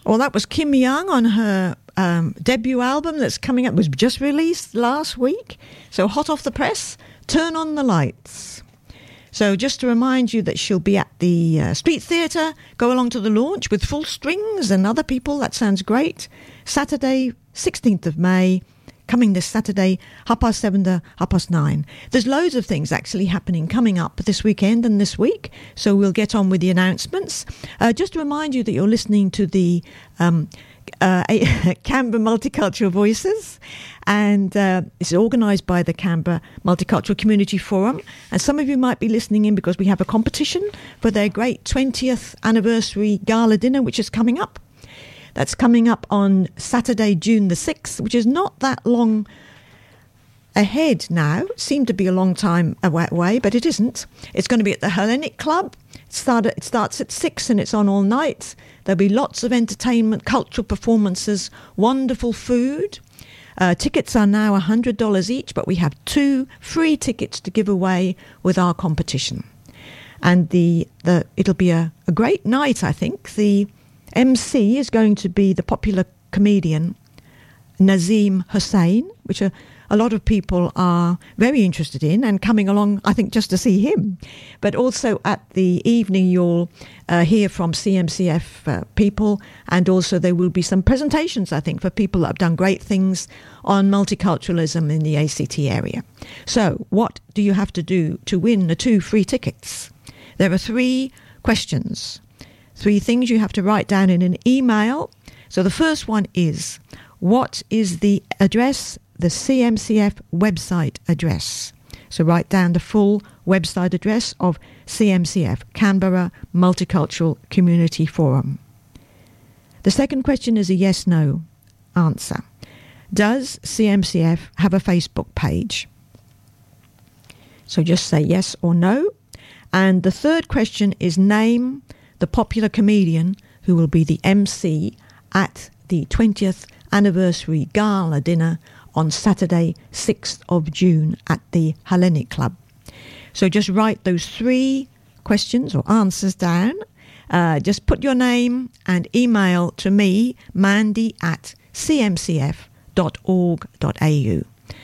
Well, that was Kim Young on her debut album that's coming up. It was just released last week. So hot off the press, Turn on the Lights. So just to remind you that she'll be at the Street Theatre. Go along to the launch with Full Strings and other people. That sounds great. Saturday, 16th of May. Coming this Saturday, 7:30 to 9:30. There's loads of things actually happening coming up this weekend and this week, so we'll get on with the announcements. Just to remind you that you're listening to the Canberra Multicultural Voices, and it's organised by the Canberra Multicultural Community Forum, and some of you might be listening in because we have a competition for their great 20th anniversary gala dinner, which is coming up. That's coming up on Saturday, June the 6th, which is not that long ahead now. It seemed to be a long time away, but it isn't. It's going to be at the Hellenic Club. It starts at 6 and it's on all night. There'll be lots of entertainment, cultural performances, wonderful food. Tickets are now $100 each, but we have 2 free tickets to give away with our competition. And it'll be a great night, I think. The MC is going to be the popular comedian Nazim Hussain, which a lot of people are very interested in and coming along, I think, just to see him. But also at the evening you'll hear from CMCF people, and also there will be some presentations, I think, for people that have done great things on multiculturalism in the ACT area. So what do you have to do to win the 2 free tickets? There are 3 questions. 3 things you have to write down in an email. So the first one is, what is the address, the CMCF website address? So write down the full website address of CMCF, Canberra Multicultural Community Forum. The second question is a yes-no answer. Does CMCF have a Facebook page? So just say yes or no. And the third question is, name the popular comedian who will be the MC at the 20th anniversary gala dinner on Saturday, 6th of June at the Hellenic Club. So just write those 3 questions or answers down. Just put your name and email to me, mandy@cmcf.org.au.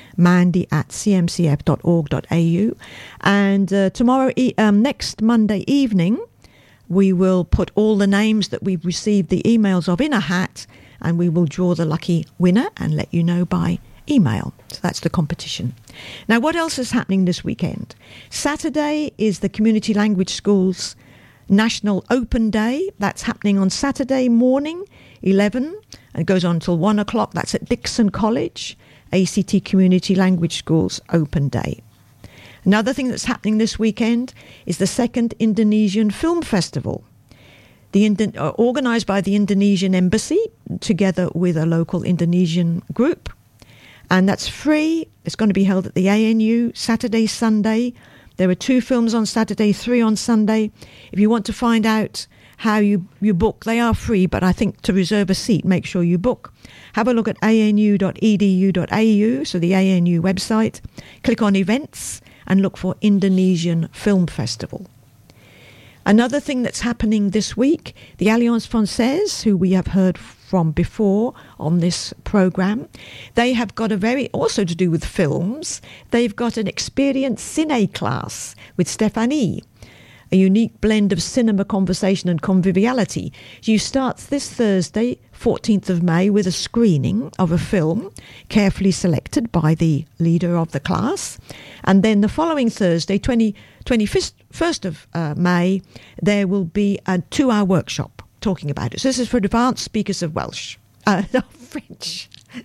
mandy@cmcf.org.au. And tomorrow, next Monday evening, we will put all the names that we've received the emails of in a hat, and we will draw the lucky winner and let you know by email. So that's the competition. Now, what else is happening this weekend? Saturday is the Community Language Schools National Open Day. That's happening on Saturday morning, 11, and it goes on until 1 o'clock. That's at Dixon College, ACT Community Language Schools Open Day. Another thing that's happening this weekend is the 2nd Indonesian Film Festival, organised by the Indonesian Embassy together with a local Indonesian group. And that's free. It's going to be held at the ANU Saturday, Sunday. There are 2 films on Saturday, 3 on Sunday. If you want to find out how you book, they are free, but I think to reserve a seat, make sure you book. Have a look at anu.edu.au, so the ANU website. Click on events and look for Indonesian Film Festival. Another thing that's happening this week, the Alliance Française, who we have heard from before on this program, they have got also to do with films, they've got an Experience Cine class with Stephanie, a unique blend of cinema, conversation and conviviality. You start this Thursday, 14th of May, with a screening of a film carefully selected by the leader of the class. And then the following Thursday, 21st of May, there will be a 2-hour workshop talking about it. So this is for advanced speakers of French.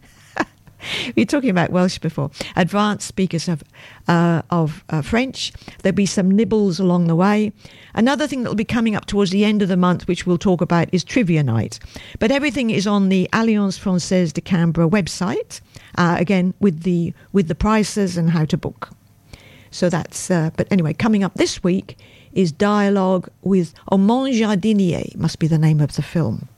We were talking about Welsh before. Advanced speakers of French. There'll be some nibbles along the way. Another thing that will be coming up towards the end of the month, which we'll talk about, is Trivia Night. But everything is on the Alliance Française de Canberra website, again, with the prices and how to book. So that's, but anyway, coming up this week is dialogue with Mon Jardinier, must be the name of the film.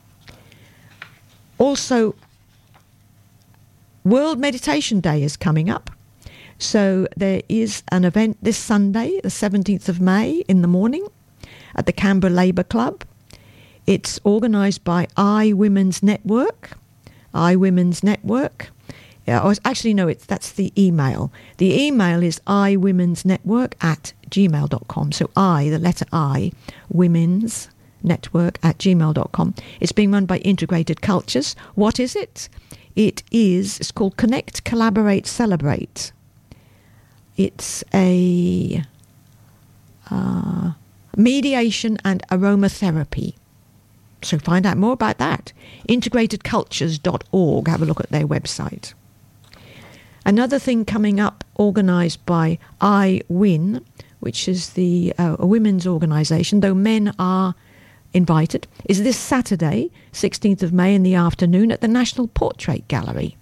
Also, World Meditation Day is coming up. So there is an event this Sunday, the 17th of May, in the morning at the Canberra Labour Club. It's organised by iWomen's Network. iWomen's Network. Actually, no, that's the email. The email is iwomensnetwork@gmail.com. So the letter I, women's network@gmail.com. It's being run by Integrated Cultures. What is it? It's called Connect, Collaborate, Celebrate. It's a mediation and aromatherapy. So find out more about that. integratedcultures.org. Have a look at their website. Another thing coming up, organised by iWin, which is a women's organisation, though men are invited, is this Saturday, 16th of May in the afternoon at the National Portrait Gallery.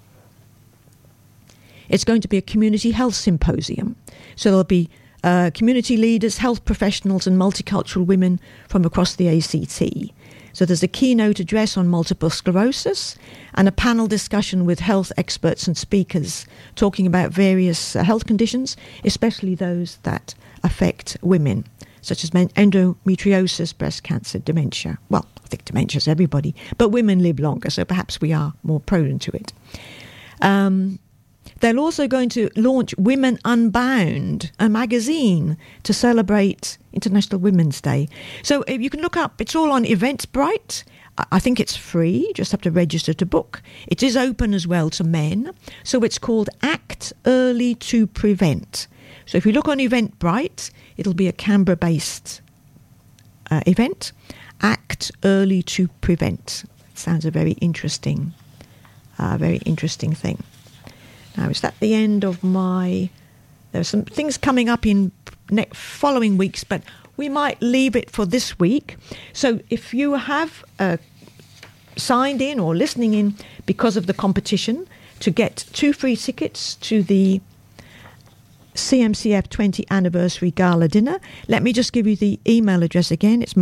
It's going to be a community health symposium. So there'll be community leaders, health professionals and multicultural women from across the ACT. So there's a keynote address on multiple sclerosis and a panel discussion with health experts and speakers talking about various health conditions, especially those that affect women, such as endometriosis, breast cancer, dementia. Well, I think dementia is everybody, but women live longer, so perhaps we are more prone to it. They're also going to launch Women Unbound, a magazine to celebrate International Women's Day. So if you can look up, it's all on Eventbrite. I think it's free, you just have to register to book. It is open as well to men. So it's called Act Early to Prevent. So if you look on Eventbrite, it'll be a Canberra-based event. Act Early to Prevent. It sounds a very interesting thing. Now, is that the end of my... There are some things coming up in following weeks, but we might leave it for this week. So if you have signed in or listening in because of the competition to get 2 free tickets to the CMCF 20 Anniversary Gala Dinner, let me just give you the email address again. It's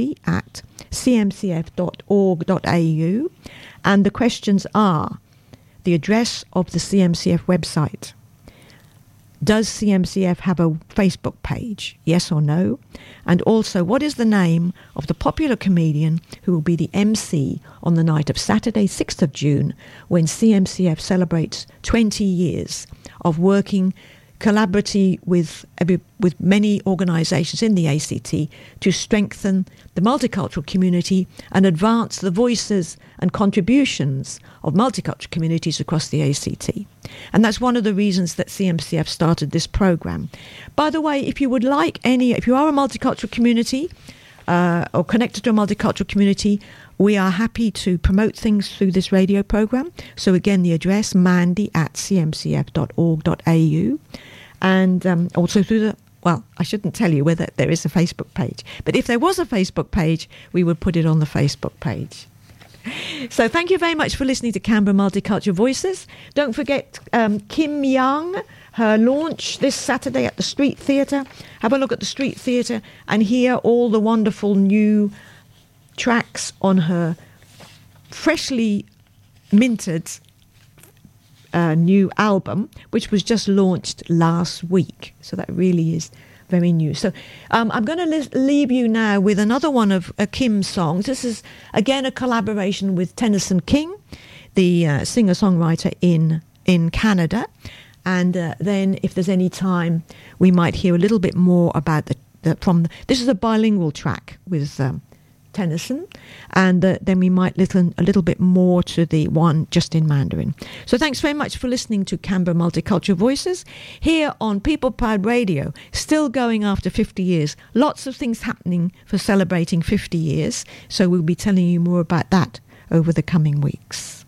mandy@cmcf.org.au. And the questions are: the address of the CMCF website. Does CMCF have a Facebook page? Yes or no? And also, what is the name of the popular comedian who will be the MC on the night of Saturday, 6th of June, when CMCF celebrates 20 years of working collaboratively with many organisations in the ACT to strengthen the multicultural community and advance the voices and contributions of multicultural communities across the ACT. And that's one of the reasons that CMCF started this programme. By the way, if you are a multicultural community or connected to a multicultural community, we are happy to promote things through this radio programme. So again, the address, mandy@cmcf.org.au. And also through I shouldn't tell you whether there is a Facebook page. But if there was a Facebook page, we would put it on the Facebook page. So thank you very much for listening to Canberra Multicultural Voices. Don't forget Kim Young, her launch this Saturday at the Street Theatre. Have a look at the Street Theatre and hear all the wonderful new tracks on her freshly minted new album, which was just launched last week. So that really is very new. So I'm going to leave you now with another one of Kim's songs. This is again a collaboration with Tennyson King, the singer-songwriter in Canada. And then if there's any time, we might hear a little bit more about this is a bilingual track with Tennyson, and then we might listen a little bit more to the one just in Mandarin. So thanks very much for listening to Canberra Multicultural Voices here on People Proud Radio, still going after 50 years. Lots of things happening for celebrating 50 years, so we'll be telling you more about that over the coming weeks.